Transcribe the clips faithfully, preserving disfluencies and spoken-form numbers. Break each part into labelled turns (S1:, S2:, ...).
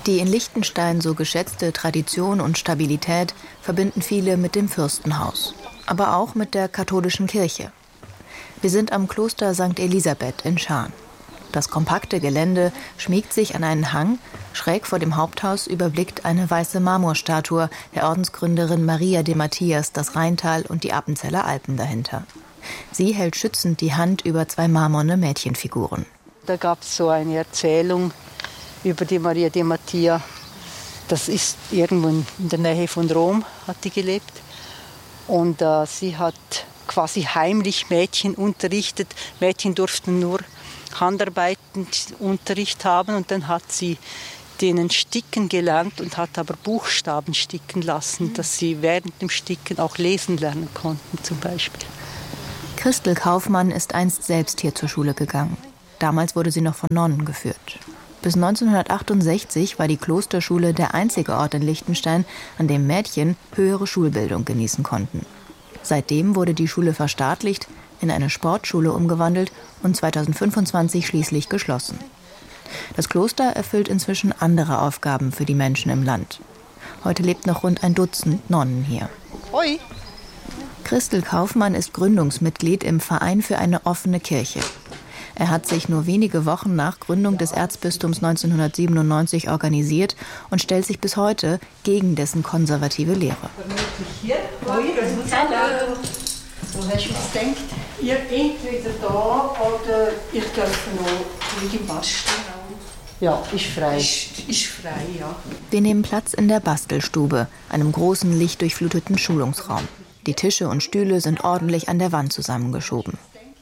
S1: Die in Liechtenstein so geschätzte Tradition und Stabilität verbinden viele mit dem Fürstenhaus, aber auch mit der katholischen Kirche. Wir sind am Kloster Sankt Elisabeth in Schaan. Das kompakte Gelände schmiegt sich an einen Hang. Schräg vor dem Haupthaus überblickt eine weiße Marmorstatue der Ordensgründerin Maria de Matthias das Rheintal und die Appenzeller Alpen dahinter. Sie hält schützend die Hand über zwei marmorne Mädchenfiguren.
S2: Da gab es so eine Erzählung über die Maria de Mattia. Das ist irgendwo in der Nähe von Rom, hat die gelebt. Und äh, sie hat quasi heimlich Mädchen unterrichtet. Mädchen durften nur Handarbeitenunterricht haben und dann hat sie denen sticken gelernt und hat aber Buchstaben sticken lassen, dass sie während dem Sticken auch lesen lernen konnten zum Beispiel.
S1: Christel Kaufmann ist einst selbst hier zur Schule gegangen. Damals wurde sie noch von Nonnen geführt. Bis neunzehnhundertachtundsechzig war die Klosterschule der einzige Ort in Liechtenstein, an dem Mädchen höhere Schulbildung genießen konnten. Seitdem wurde die Schule verstaatlicht, in eine Sportschule umgewandelt und zweitausendfünfundzwanzig schließlich geschlossen. Das Kloster erfüllt inzwischen andere Aufgaben für die Menschen im Land. Heute lebt noch rund ein Dutzend Nonnen hier.
S2: Hoi.
S1: Christel Kaufmann ist Gründungsmitglied im Verein für eine offene Kirche. Er hat sich nur wenige Wochen nach Gründung des Erzbistums neunzehnhundertsiebenundneunzig organisiert und stellt sich bis heute gegen dessen konservative Lehre.
S2: Wo hast du jetzt gedacht?
S3: Ihr entweder da oder ich darf noch im Basteln.
S2: Ja, ist frei.
S3: Ist, ist frei, ja.
S1: Wir nehmen Platz in der Bastelstube, einem großen, lichtdurchfluteten Schulungsraum. Die Tische und Stühle sind ordentlich an der Wand zusammengeschoben.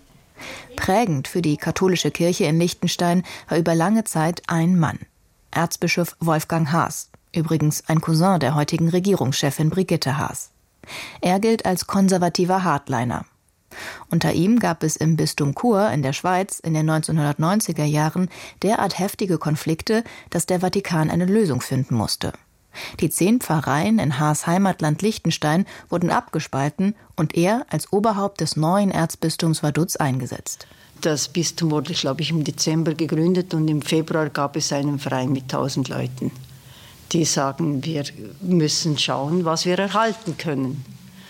S1: Prägend für die katholische Kirche in Liechtenstein war über lange Zeit ein Mann. Erzbischof Wolfgang Haas, übrigens ein Cousin der heutigen Regierungschefin Brigitte Haas. Er gilt als konservativer Hardliner. Unter ihm gab es im Bistum Chur in der Schweiz in den neunzehnhundertneunziger Jahren derart heftige Konflikte, dass der Vatikan eine Lösung finden musste. Die zehn Pfarreien in Haas' Heimatland Liechtenstein wurden abgespalten und er als Oberhaupt des neuen Erzbistums Vaduz eingesetzt.
S2: Das Bistum wurde, glaube ich, im Dezember gegründet und im Februar gab es einen Verein mit tausend Leuten. Die sagen, wir müssen schauen, was wir erhalten können.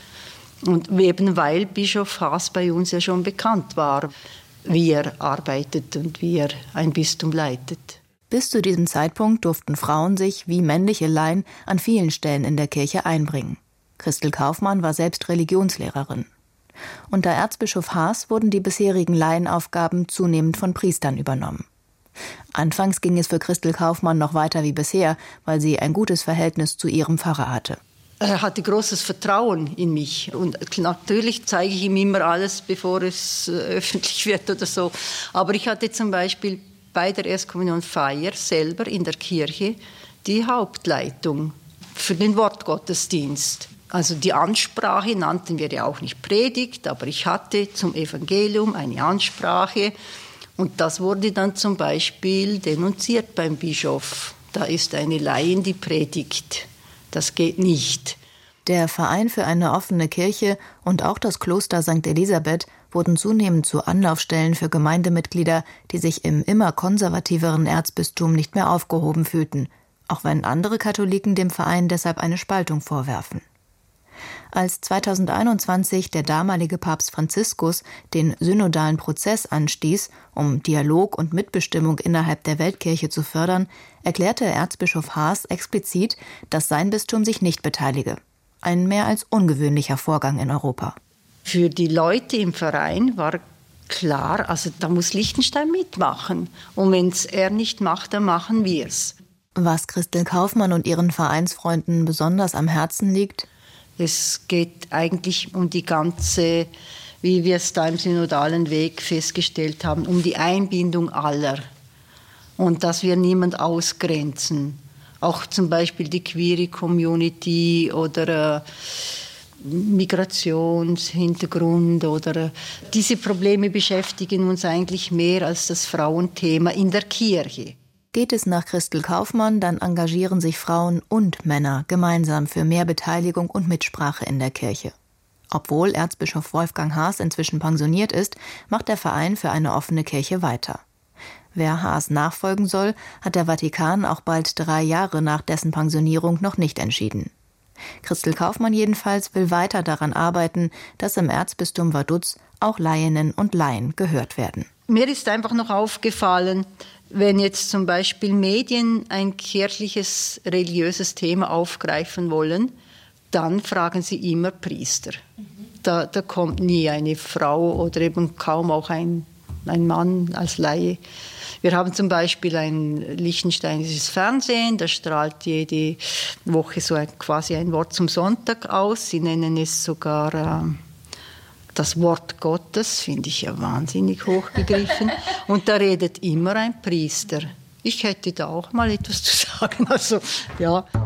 S2: Und eben weil Bischof Haas bei uns ja schon bekannt war, wie er arbeitet und wie er ein Bistum leitet.
S1: Bis zu diesem Zeitpunkt durften Frauen sich, wie männliche Laien, an vielen Stellen in der Kirche einbringen. Christel Kaufmann war selbst Religionslehrerin. Unter Erzbischof Haas wurden die bisherigen Laienaufgaben zunehmend von Priestern übernommen. Anfangs ging es für Christel Kaufmann noch weiter wie bisher, weil sie ein gutes Verhältnis zu ihrem Pfarrer hatte.
S2: Er hatte großes Vertrauen in mich und natürlich zeige ich ihm immer alles, bevor es öffentlich wird oder so. Aber ich hatte zum Beispiel bei der Erstkommunionfeier selber in der Kirche die Hauptleitung für den Wortgottesdienst. Also die Ansprache nannten wir ja auch nicht Predigt, aber ich hatte zum Evangelium eine Ansprache und das wurde dann zum Beispiel denunziert beim Bischof. Da ist eine Laien, die predigt. Das geht nicht.
S1: Der Verein für eine offene Kirche und auch das Kloster Sankt Elisabeth wurden zunehmend zu Anlaufstellen für Gemeindemitglieder, die sich im immer konservativeren Erzbistum nicht mehr aufgehoben fühlten, auch wenn andere Katholiken dem Verein deshalb eine Spaltung vorwerfen. Als zweitausendeinundzwanzig der damalige Papst Franziskus den synodalen Prozess anstieß, um Dialog und Mitbestimmung innerhalb der Weltkirche zu fördern, erklärte Erzbischof Haas explizit, dass sein Bistum sich nicht beteilige. Ein mehr als ungewöhnlicher Vorgang in Europa.
S2: Für die Leute im Verein war klar, also da muss Liechtenstein mitmachen. Und wenn es er nicht macht, dann machen wir es.
S1: Was Christel Kaufmann und ihren Vereinsfreunden besonders am Herzen liegt?
S2: Es geht eigentlich um die ganze, wie wir es da im synodalen Weg festgestellt haben, um die Einbindung aller. Und dass wir niemand ausgrenzen. Auch zum Beispiel die queere Community oder äh, Migrationshintergrund oder äh, diese Probleme beschäftigen uns eigentlich mehr als das Frauenthema in der Kirche.
S1: Geht es nach Christel Kaufmann, dann engagieren sich Frauen und Männer gemeinsam für mehr Beteiligung und Mitsprache in der Kirche. Obwohl Erzbischof Wolfgang Haas inzwischen pensioniert ist, macht der Verein für eine offene Kirche weiter. Wer Haas nachfolgen soll, hat der Vatikan auch bald drei Jahre nach dessen Pensionierung noch nicht entschieden. Christel Kaufmann jedenfalls will weiter daran arbeiten, dass im Erzbistum Vaduz auch Laieninnen und Laien gehört werden.
S2: Mir ist einfach noch aufgefallen, wenn jetzt zum Beispiel Medien ein kirchliches, religiöses Thema aufgreifen wollen, dann fragen sie immer Priester. Da, da kommt nie eine Frau oder eben kaum auch ein, ein Mann als Laie. Wir haben zum Beispiel ein liechtensteinisches Fernsehen, da strahlt jede Woche so ein, quasi ein Wort zum Sonntag aus. Sie nennen es sogar äh, das Wort Gottes, finde ich ja wahnsinnig hochgegriffen. Und da redet immer ein Priester. Ich hätte da auch mal etwas zu sagen. Also, ja.